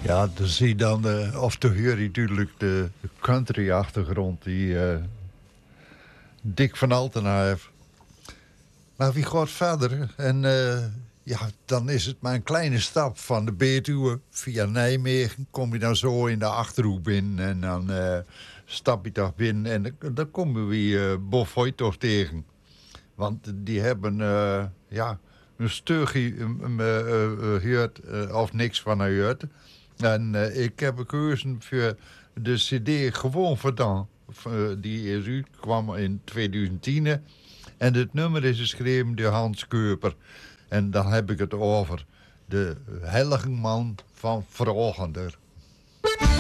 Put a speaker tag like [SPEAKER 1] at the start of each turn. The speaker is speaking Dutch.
[SPEAKER 1] Ja, dan zie je dan, of te hoor je natuurlijk de country-achtergrond die Dick van Altena heeft. Maar wie gaat verder? En ja, dan is het maar een kleine stap van de Betuwe via Nijmegen. Kom je dan zo in de Achterhoek binnen en dan stap je toch binnen. En dan komen we Bofoy toch tegen. Want die hebben ja, een stukje gehoord of niks van gehoord. En ik heb gekozen voor de cd Gewoon Verdant. Die is uitkwam in 2010. En het nummer is geschreven door Hans Keuper. En dan heb ik het over de heilige man van Vrogender.